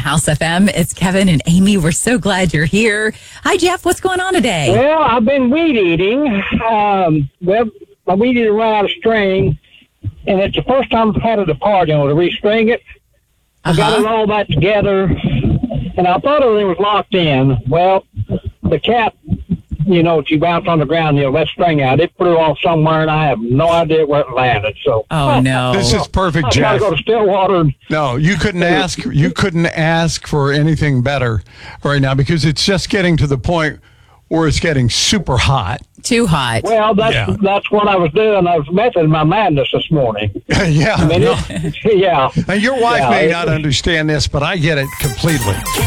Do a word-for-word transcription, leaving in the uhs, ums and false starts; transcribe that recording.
House F M. It's Kevin and Amy. We're so glad you're here. Hi, Jeff. What's going on today? Well, I've been weed eating. Um, well, my weed eater ran out of string, and it's the first time I've had it apart, you know, to restring it. I got Uh-huh. it all back together, and I thought everything was locked in. Well, the cat, you know, she bounced on the ground, you know, let string out. It flew off somewhere, and I have no idea where it landed. So, Oh, no. This is perfect, I got to Jeff. go to Stillwater. And, No, you couldn't ask. You couldn't ask for anything better right now because it's just getting to the point where it's getting super hot. Too hot. well, that's Yeah. that's what I was doing. I was method in my madness this morning. yeah. I mean, no. it, yeah. Now, your wife Yeah, may it- not understand this, but I get it completely.